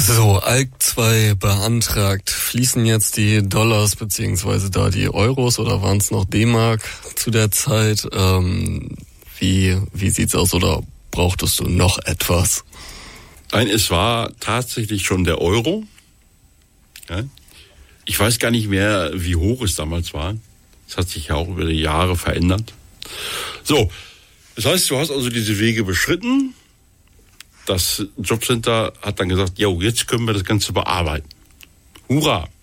So, ALK 2 beantragt. Fließen jetzt die Dollars beziehungsweise da die Euros oder waren es noch D-Mark zu der Zeit? Wie sieht's aus oder brauchtest du noch etwas? Nein, es war tatsächlich schon der Euro. Ja. Ich weiß gar nicht mehr, wie hoch es damals war. Es hat sich ja auch über die Jahre verändert. So, das heißt, du hast also diese Wege beschritten. Das Jobcenter hat dann gesagt, jo, jetzt können wir das Ganze bearbeiten. Hurra!